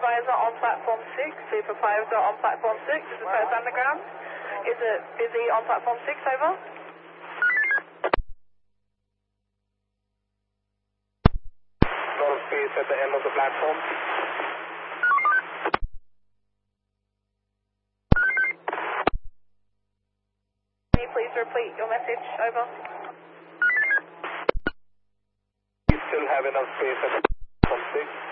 Supervisor on platform 6. Supervisor on platform 6. Is the first underground? Is it busy on platform 6? Over. Lot of space at the end of the platform. Can you please repeat your message? Over. We still have enough space at the platform 6.